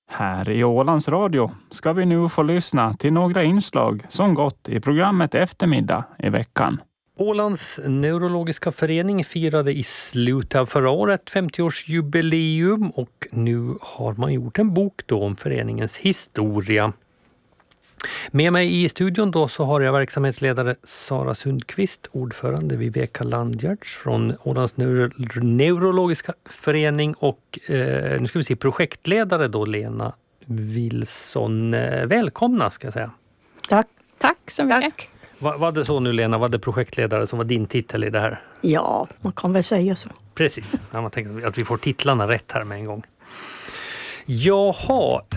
Här i Ålands Radio ska vi nu få lyssna till några inslag som gått i programmet Eftermiddag i veckan. Ålands neurologiska förening firade i slutet av förra året 50-årsjubileum och nu har man gjort en bok då om föreningens historia. Med mig i studion då så har jag verksamhetsledare Sara Sundqvist, ordförande vid Veka Landhjärts från Ålands neurologiska förening och nu ska vi se projektledare då Lena Wilson. Välkomna ska jag säga. Tack så mycket. Tack. Var det så nu Lena, var det projektledare som var din titel i det här? Ja, man kan väl säga så. Precis, man tänker att vi får titlarna rätt här med en gång. Jaha,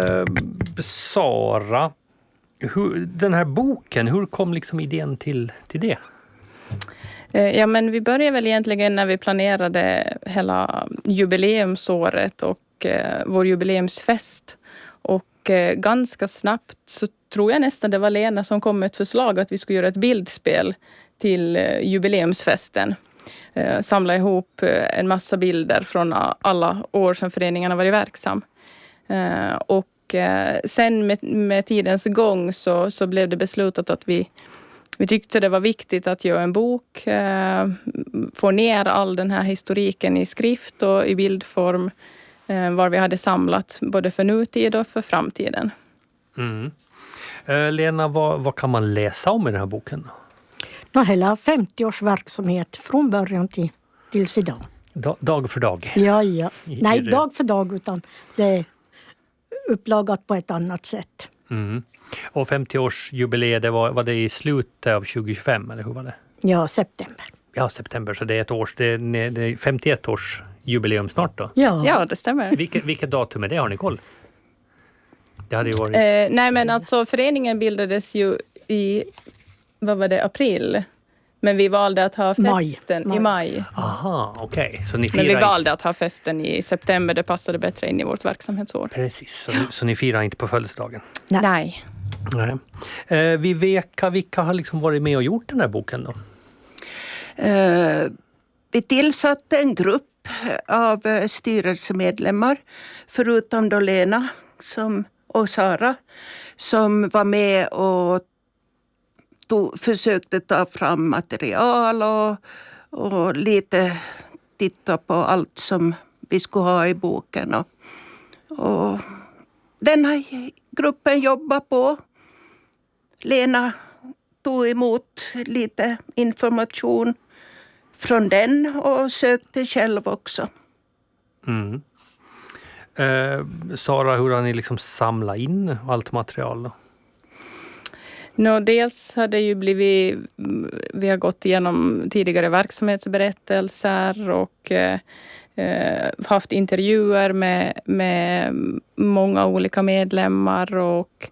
Sara, den här boken, hur kom liksom idén till det? Ja, men vi började väl egentligen när vi planerade hela jubileumsåret och vår jubileumsfest. Och ganska snabbt så tror jag nästan det var Lena som kom med ett förslag att vi skulle göra ett bildspel till jubileumsfesten. Samla ihop en massa bilder från alla år som föreningen har varit verksam. Och sen med tidens gång så blev det beslutat att vi tyckte det var viktigt att göra en bok. Få ner all den här historiken i skrift och i bildform. Var vi hade samlat både för nutid och för framtiden. Mm. Lena, vad kan man läsa om i den här boken? Hela 50 års verksamhet från början tills idag. Dag för dag? Ja. Nej, dag för dag, utan det är upplagat på ett annat sätt. Mm. Och 50-årsjubileet, var det i slutet av 2025 eller hur var det? Ja, september. Ja, september, så det är ett års, det är 51 års jubileum snart då? Ja, det stämmer. Vilket datum är det, har ni koll? Det hade ju varit... nej, men alltså föreningen bildades ju i, april? Men vi valde att ha festen i maj. Aha, okej. Så men vi valde att ha festen i september, det passade bättre in i vårt verksamhetsår. Precis, så ni firar inte på födelsedagen? Nej. Vid Veka, vilka har liksom varit med och gjort den här boken då? Vi tillsatte en grupp av styrelsemedlemmar, förutom då Lena och Sara, som var med och försökte ta fram material och lite titta på allt som vi skulle ha i boken. Och den här gruppen jobbar på. Lena tog emot lite information från den och sökte själv också. Mm. Sara, hur har ni liksom samlat in allt material då? Dels har det ju vi har gått igenom tidigare verksamhetsberättelser och haft intervjuer med många olika medlemmar och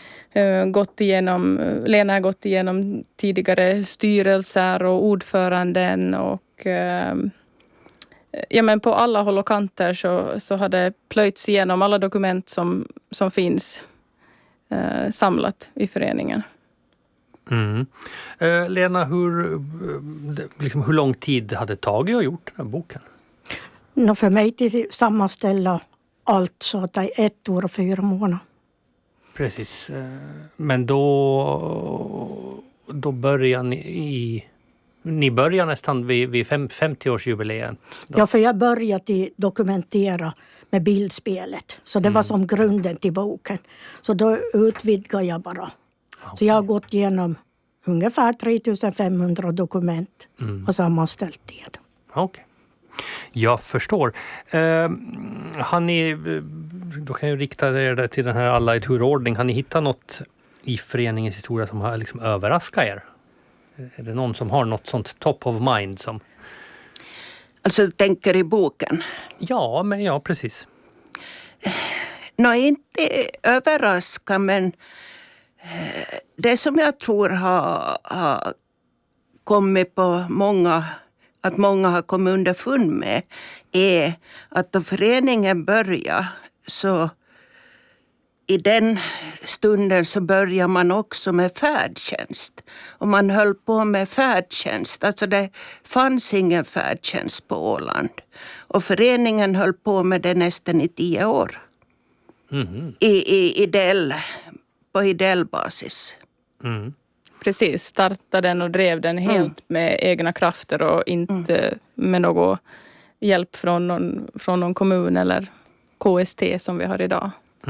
Lena har gått igenom tidigare styrelser och ordföranden och men på alla håll och kanter så har det plöjts igenom alla dokument som finns samlat i föreningen. Mm. Lena, hur lång tid hade det tagit att gjort den här boken? För mig till sammanställa allt så att det är 1 år och 4 månader. Precis. Men då börjar ni börjar nästan vid 50-årsjubileet. Ja, för jag började dokumentera med bildspelet. Så det var som grunden till boken. Så då utvidgar jag bara. Okay. Så jag har gått igenom ungefär 3500 dokument och sammanställt det. Okej. Jag förstår. Då kan jag rikta er till den här alla i turordning. Har ni hittat något i föreningens historia som har liksom överraskat er? Är det någon som har något sånt top of mind som... Alltså du tänker i boken? Ja, precis. Inte överraska, men det som jag tror har kommit på att många har kommit underfund med är att då föreningen börjar så i den stunden så börjar man också med färdtjänst. Och man höll på med färdtjänst. Alltså det fanns ingen färdtjänst på Åland. Och föreningen höll på med det nästan i 10 år. på ideell basis. Mm. Precis, startade den och drev den helt med egna krafter och inte med någon hjälp från någon kommun eller KST som vi har idag.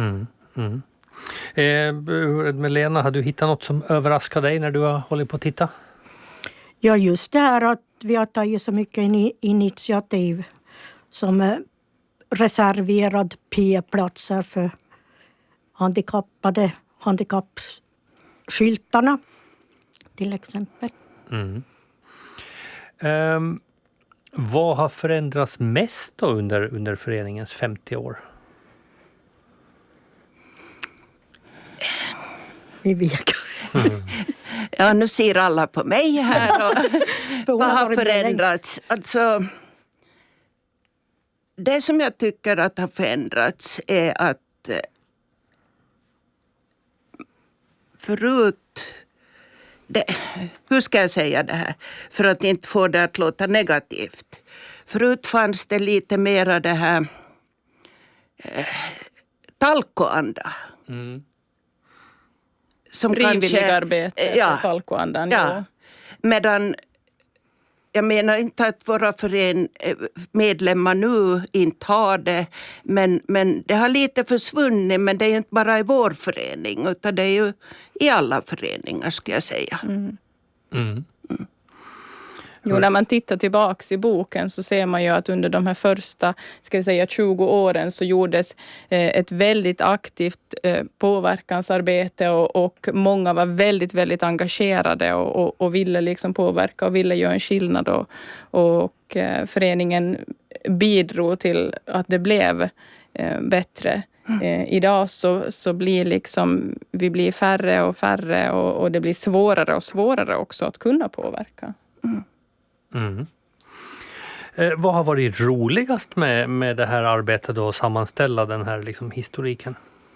Med Lena, har du hittat något som överraskar dig när du har hållit på att titta? Ja, just det här att vi har tagit så mycket initiativ som reserverad P-platser för handikappskyltarna till exempel. Vad har förändrats mest då under föreningens 50 år? Ja, nu ser alla på mig här. Och vad har förändrats? Alltså, det som jag tycker att har förändrats är att förut... hur ska jag säga det här? För att inte få det att låta negativt. Förut fanns det lite mera det här talkoanda. Frivilligarbete, talkoandan. Ja. Medan, jag menar inte att våra medlemmar nu inte har det, men det har lite försvunnit, men det är inte bara i vår förening, utan det är ju i alla föreningar, skulle jag säga. Jo, när man tittar tillbaks i boken så ser man ju att under de här första 20 åren så gjordes ett väldigt aktivt påverkansarbete och många var väldigt, väldigt engagerade och ville liksom påverka och ville göra en skillnad och föreningen bidrog till att det blev bättre. Idag så blir vi blir färre och färre och det blir svårare och svårare också att kunna påverka. Vad har varit roligast med det här arbetet då, att sammanställa den här historiken?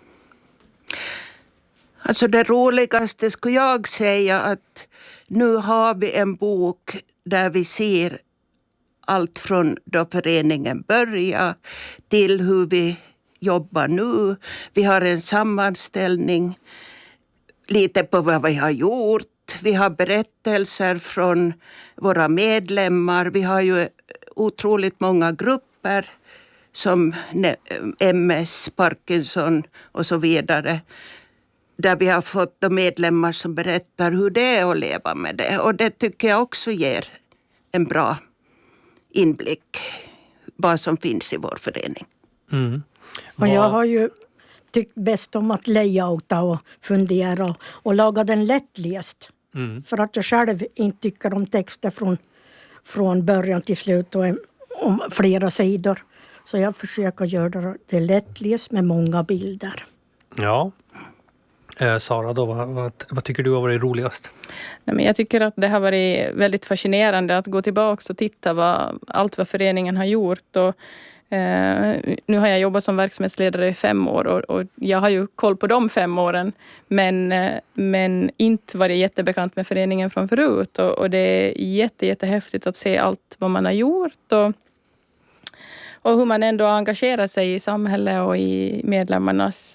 Alltså det roligaste skulle jag säga att nu har vi en bok där vi ser allt från då föreningen började till hur vi jobbar nu. Vi har en sammanställning lite på vad vi har gjort. Vi har berättelser från våra medlemmar. Vi har ju otroligt många grupper som MS, Parkinson och så vidare. Där vi har fått medlemmar som berättar hur det är att leva med det. Och det tycker jag också ger en bra inblick vad som finns i vår förening. Och jag har ju tyckt bäst om att layouta och fundera och laga den lättläst. För att jag själv inte tycker om texter från början till slut och om flera sidor. Så jag försöker göra det lättläst med många bilder. Ja. Sara, då, vad tycker du har varit roligast? Nej, men jag tycker att det har varit väldigt fascinerande att gå tillbaka och titta allt vad föreningen har gjort. Och, nu har jag jobbat som verksamhetsledare i 5 år och jag har ju koll på de 5 åren. Men inte varit jättebekant med föreningen från förut. Och det är jättehäftigt att se allt vad man har gjort. Och hur man ändå engagerar sig i samhället och i medlemmarnas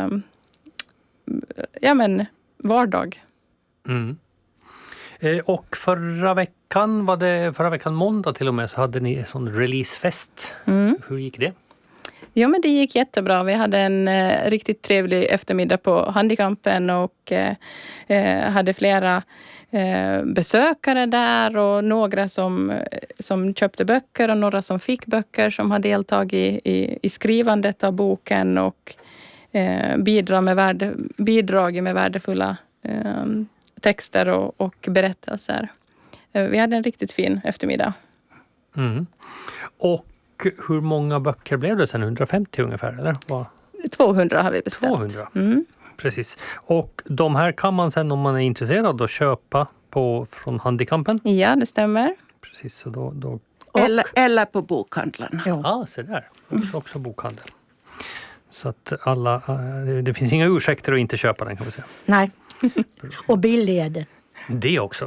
vardag. Och förra veckan måndag till och med, så hade ni en sån releasefest. Hur gick det? Ja, men det gick jättebra. Vi hade en riktigt trevlig eftermiddag på Handikappen och hade flera besökare där och några som köpte böcker och några som fick böcker som har deltagit i skrivandet av boken och bidragit med värdefulla texter och berättelser. Vi hade en riktigt fin eftermiddag. Och hur många böcker blev det sen? 150 ungefär, eller? 200 har vi beställt. 200, precis. Och de här kan man sen, om man är intresserad, då köpa från Handikappen? Ja, det stämmer. Precis, så då... Eller på bokhandlarna. Ja, så där. Också bokhandeln. Så att det finns inga ursäkter att inte köpa den, kan man säga. Nej, och billig är det. Det också.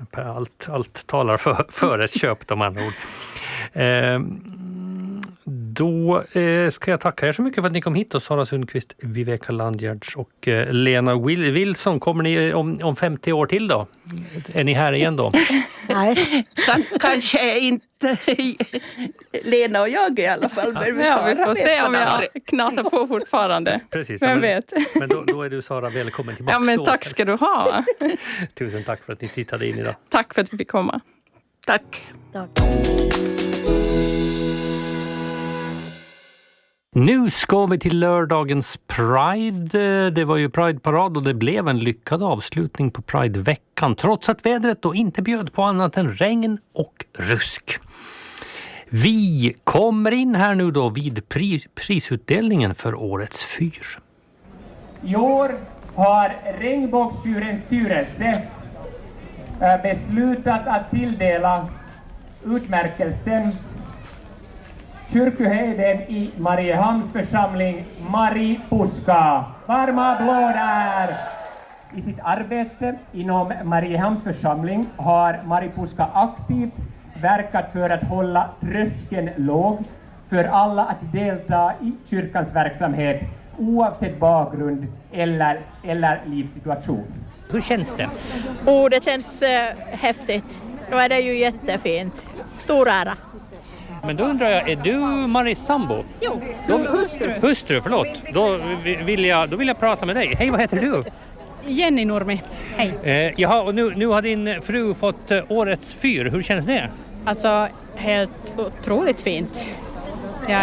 Allt talar för ett köp, de andra ord. Då ska jag tacka er så mycket för att ni kom hit. Och Sara Sundqvist, Viveka Landgärds och Lena Wilson. Kommer ni om 50 år till då? Är ni här igen då? Nej. Kanske inte Lena och jag i alla fall. Men Vi får se om jag knatar på fortfarande. Precis. Vem vet? Men då är du, Sara, välkommen tillbaka. Ja, men tack ska du ha. Tusen tack för att ni tittade in idag. Tack för att vi fick komma. Tack. Nu ska vi till lördagens Pride. Det var ju Pride-parad och det blev en lyckad avslutning på Pride-veckan. Trots att vädret då inte bjöd på annat än regn och rusk. Vi kommer in här nu då vid prisutdelningen för årets fyr. I år har Regnbågsfyrens styrelse beslutat att tilldela utmärkelsen Kyrkoherden i Mariehamns församling Mari Puska. Varma applåder! I sitt arbete inom Mariehamns församling har Mari Puska aktivt verkat för att hålla tröskeln låg för alla att delta i kyrkans verksamhet oavsett bakgrund eller livssituation. Hur känns det? Det känns häftigt. Då är det ju jättefint. Stor ära. Men då undrar jag, är du Maris sambo? Jo, Hustru, förlåt. Då vill jag prata med dig. Hej, vad heter du? Jenny Nurmi. Hej. Jaha, och nu har din fru fått årets fyr. Hur känns det? Alltså, helt otroligt fint. Jag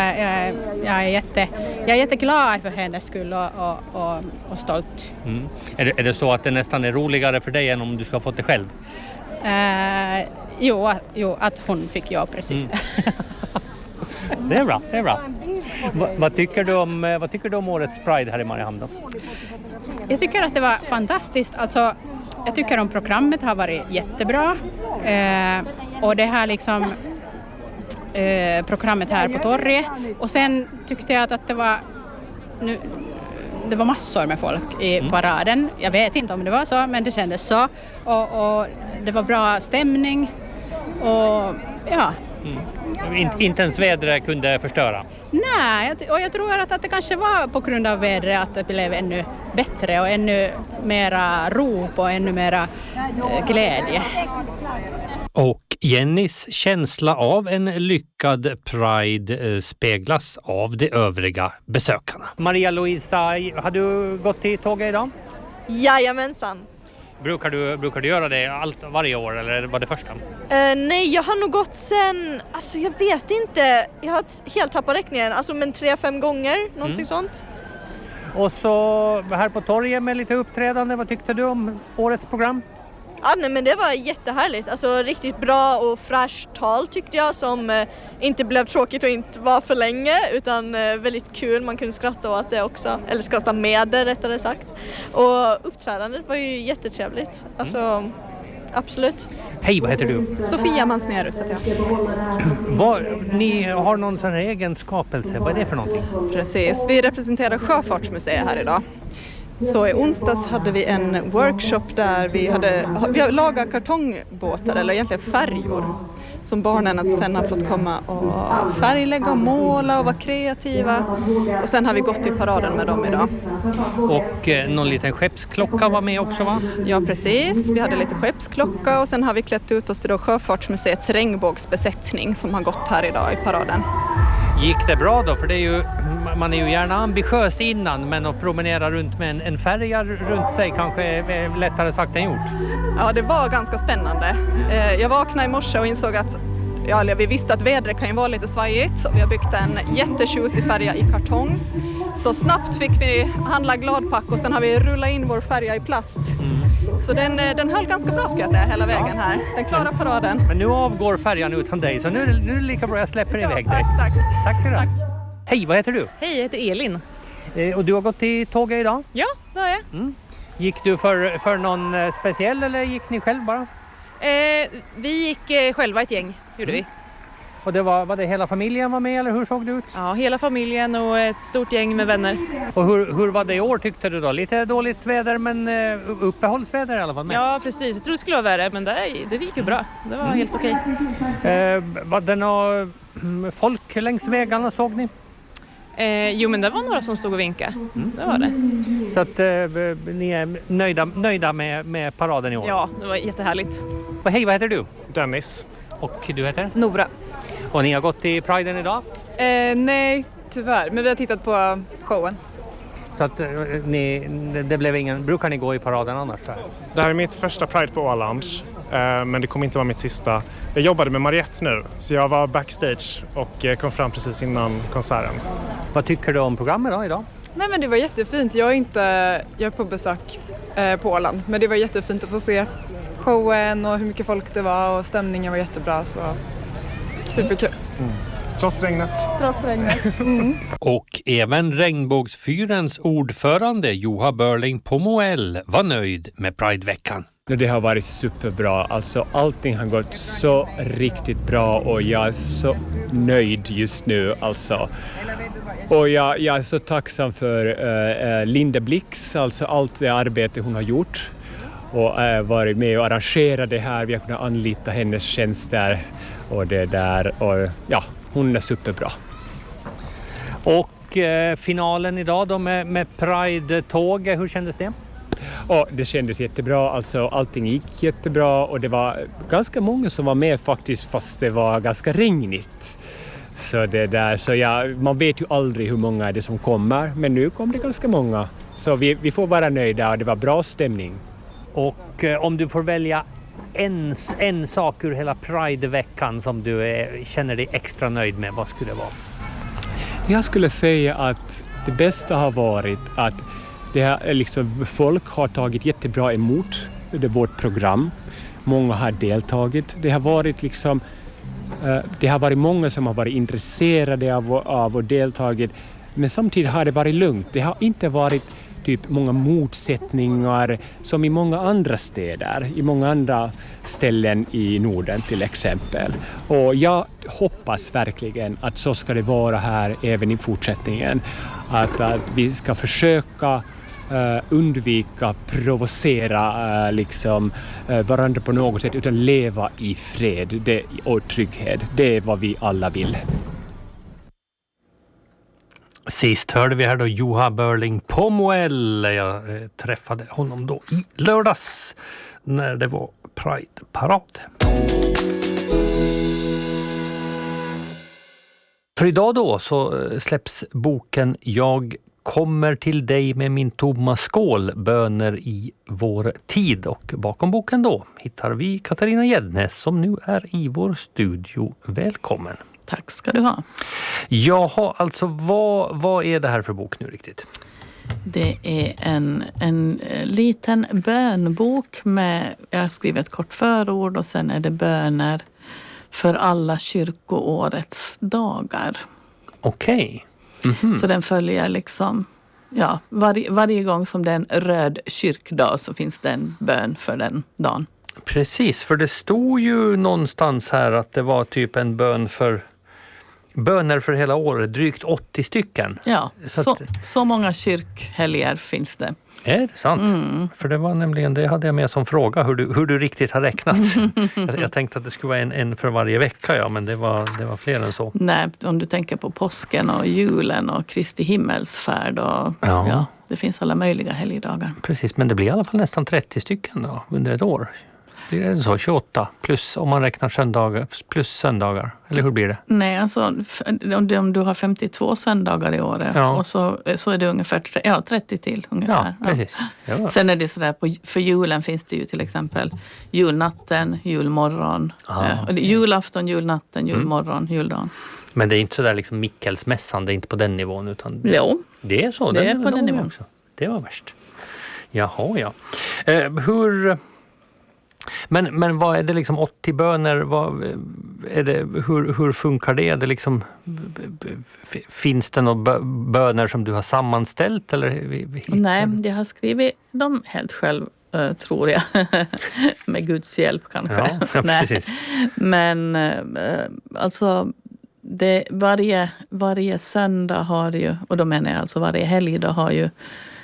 är jätteglad för hennes skull och stolt. Mm. Är det så att det nästan är roligare för dig än om du ska ha fått det själv? Jo, att hon fick jag precis. Det är bra. Vad tycker du om årets Pride här i Mariehamn då? Jag tycker att det var fantastiskt. Alltså, jag tycker om programmet har varit jättebra. Och det här liksom programmet här på torget. Och sen tyckte jag att det var massor med folk i paraden. Jag vet inte om det var så, men det kändes så. Och det var bra stämning. Och ja. Inte ens vädret kunde förstöra? Nej, och jag tror att det kanske var på grund av vädret att det blev ännu bättre och ännu mera rop och ännu mera glädje. Och Jennys känsla av en lyckad Pride speglas av de övriga besökarna. Maria-Louisa, har du gått till tåget idag? Jajamensan. Brukar du göra det varje år eller var det första? Nej, jag har nog gått sen, alltså jag vet inte, jag har helt tappat räkningen, alltså men 3-5 gånger, någonting sånt. Och så här på torget med lite uppträdande, vad tyckte du om årets program? Ja, nej, men det var jättehärligt, alltså riktigt bra och fräscht tal tyckte jag som inte blev tråkigt och inte var för länge utan väldigt kul, man kunde skratta åt det också, eller skratta med det rättare sagt. Och uppträdandet var ju jättetrevligt, alltså absolut. Hej, vad heter du? Sofia Mansnerus heter jag. Ni har någon sån här egen skapelse, vad är det för någonting? Precis, vi representerar Sjöfartsmuseet här idag. Så i onsdags hade vi en workshop där vi har lagat kartongbåtar eller egentligen färjor som barnen sen har fått komma och färglägga och måla och vara kreativa. Och sen har vi gått i paraden med dem idag. Och någon liten skeppsklocka var med också, va? Ja, precis. Vi hade lite skeppsklocka och sen har vi klätt ut oss till Sjöfartsmuseets regnbågsbesättning som har gått här idag i paraden. Gick det bra då? För det är ju, man är ju gärna ambitiös innan, men att promenera runt med en färja runt sig kanske är lättare sagt än gjort. Ja, det var ganska spännande. Jag vaknade i morse och insåg att vi visste att vädret kan ju vara lite svajigt. Vi har byggt en jättetjusig färja i kartong. Så snabbt fick vi handla gladpack och sen har vi rullat in vår färja i plast. Så den höll ganska bra ska jag säga hela vägen här. Den klarar paraden. Men nu avgår färjan utan dig så nu är det lika bra jag släpper iväg dig. Tack så mycket. Hej, vad heter du? Hej, jag heter Elin. Och du har gått till tåget idag? Ja, det har jag. Gick du för någon speciell eller gick ni själv bara? Vi gick själva ett gäng, gjorde vi. Och det var det hela familjen var med eller hur såg det ut? Ja, hela familjen och ett stort gäng med vänner. Och hur var det i år tyckte du då? Lite dåligt väder men uppehållsväder i alla fall mest? Ja, precis. Jag tror det skulle vara värre men det gick ju bra. Det var helt okej. Var det folk längs vägarna såg ni? Jo, men det var några som stod och vinkade. Det var det. Så att ni är nöjda med paraden i år? Ja, det var jättehärligt. Hej, vad heter du? Dennis. Och du heter? Nora. Och ni har gått i Priden idag? Nej, tyvärr. Men vi har tittat på showen. Så att det blev ingen... Brukar ni gå i paraden annars? Det här är mitt första Pride på Åland. Men det kommer inte vara mitt sista. Jag jobbade med Mariette nu, så jag var backstage och kom fram precis innan konserten. Vad tycker du om programmet då idag? Nej, men det var jättefint. Jag är på besök på Åland. Men det var jättefint att få se showen och hur mycket folk det var. Och stämningen var jättebra, så superkul. Trots regnet. Och även Regnbågsfyrens ordförande Joha Börling på Moell var nöjd med Prideveckan. Det har varit superbra. Alltså allting har gått så riktigt bra och jag är så nöjd just nu. Alltså. Och jag är så tacksam för Linda Blix, alltså allt det arbete hon har gjort och varit med och arrangerat det här. Vi har kunnat anlita hennes tjänster och det där. Och ja, hon är superbra. Och finalen idag då med Pride-tåg, hur kändes det? Och det kändes jättebra, alltså allting gick jättebra och det var ganska många som var med faktiskt fast det var ganska regnigt. Så det där, så man vet ju aldrig hur många är det som kommer, men nu kom det ganska många. Så vi får vara nöjda och det var bra stämning. Och om du får välja en sak ur hela Pride-veckan som du känner dig extra nöjd med, vad skulle det vara? Jag skulle säga att det bästa har varit att det här, liksom, folk har tagit jättebra emot vårt program. Många har deltagit. Det har varit många som har varit intresserade av och deltagit. Men samtidigt har det varit lugnt. Det har inte varit typ många motsättningar som i många andra städer, i många andra ställen i Norden till exempel. Och jag hoppas verkligen att så ska det vara här även i fortsättningen. Att vi ska försöka undvika provocera varandra på något sätt utan leva i fred och trygghet. Det är vad vi alla vill. Sist hörde vi här då Joha Börling på Moell. Jag träffade honom då i lördags när det var Pride-parad. För idag då så släpps boken Jag kommer till dig med min tomma skål, böner i vår tid. Och bakom boken då hittar vi Katarina Gäddnes som nu är i vår studio. Välkommen. Tack ska du ha. Jaha, alltså vad är det här för bok nu riktigt? Det är en liten bönbok med, jag har skrivit ett kort förord och sen är det böner för alla kyrkoårets dagar. Okej. Mm-hmm. Så den följer liksom, ja, varje gång som det är en röd kyrkdag så finns det en bön för den dagen. Precis, för det stod ju någonstans här att det var typ en böner för hela året, drygt 80 stycken. Ja, så många kyrkhelger finns det. Är det sant? Mm. För det var nämligen, det hade jag med som fråga, hur du riktigt har räknat. jag tänkte att det skulle vara en för varje vecka, ja, men det var fler än så. Nej, om du tänker på påsken och julen och Kristi himmelsfärd och ja, det finns alla möjliga helgdagar. Precis, men det blir i alla fall nästan 30 stycken då, under ett år. Blir det så 28 plus om man räknar söndagar plus söndagar, eller hur blir det? Nej, alltså om du har 52 söndagar i året och så är det ungefär 30 till ungefär. Ja, precis. Ja. Sen är det sådär, för julen finns det ju till exempel julnatten, julmorgon, julafton, julnatten, julmorgon, juldagen. Men det är inte sådär liksom Mikkelsmässan, det är inte på den nivån utan jo, det är så. Det är på den nivån också. Det var värst. Jaha, ja. Men vad är det liksom 80 böner? Hur funkar det? Är det liksom, finns det några böner som du har sammanställt? Eller Nej, jag har skrivit dem helt själv, tror jag. Med Guds hjälp kanske. Ja, precis. Men alltså varje söndag har ju, och då menar jag alltså varje helgdag har ju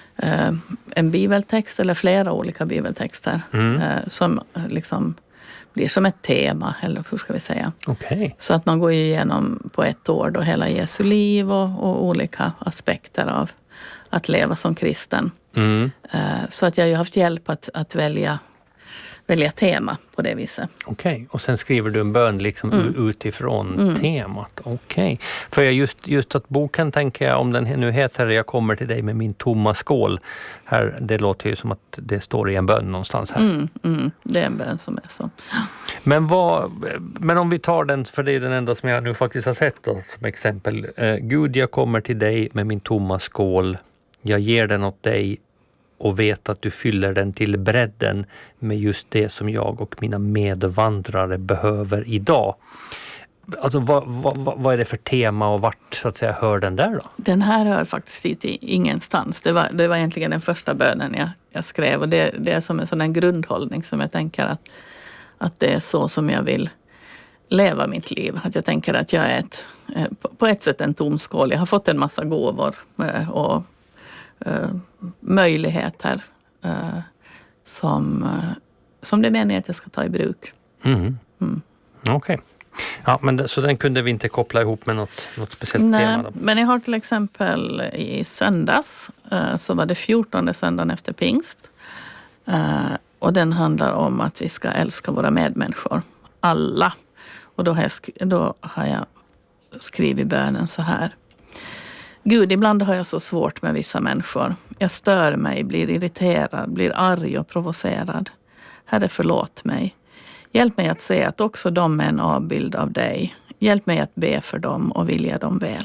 en bibeltext eller flera olika bibeltexter som liksom blir som ett tema, eller hur ska vi säga. Okay. Så att man går igenom på ett år då hela Jesu liv och olika aspekter av att leva som kristen. Så att jag har ju haft hjälp att välja tema på det viset. Okej, och sen skriver du en bön liksom utifrån temat. Okej. För just att boken, tänker jag, om den nu heter Jag kommer till dig med min tomma skål här, det låter ju som att det står i en bön någonstans här. Det är en bön som är så. Men om vi tar den, för det är den enda som jag nu faktiskt har sett då, som exempel. Gud, jag kommer till dig med min tomma skål. Jag ger den åt dig och vet att du fyller den till bredden med just det som jag och mina medvandrare behöver idag. Alltså vad är det för tema och vart, så att säga, hör den där då? Den här hör faktiskt hit ingenstans. Det var egentligen den första bönen jag skrev, och det är som en sån här grundhållning som jag tänker att det är så som jag vill leva mitt liv. Att jag tänker att jag är på ett sätt en tom skål. Jag har fått en massa gåvor och möjligheter som det menar att jag ska ta i bruk. Okej. Ja, men så den kunde vi inte koppla ihop med något speciellt tema då? Men jag har till exempel i söndags, så var det 14:e söndagen efter pingst, och den handlar om att vi ska älska våra medmänniskor, alla. Och då har jag skrivit bönen så här: Gud, ibland har jag så svårt med vissa människor. Jag stör mig, blir irriterad, blir arg och provocerad. Herre, förlåt mig. Hjälp mig att se att också de är en avbild av dig. Hjälp mig att be för dem och vilja dem väl.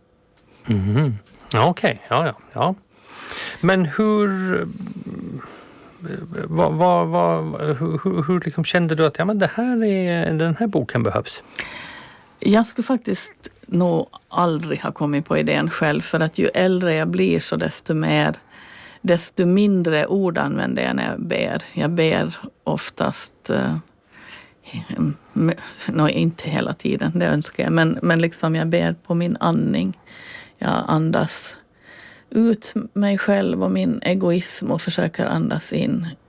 Okej. Ja. Men hur liksom kände du att den här boken behövs? Jag skulle faktiskt nog aldrig ha kommit på idén själv, för att ju äldre jag blir så desto mindre ord använder jag när jag ber. Jag ber oftast, inte hela tiden, det önskar jag, men liksom jag ber på min andning. Jag andas ut mig själv och min egoism och försöker andas in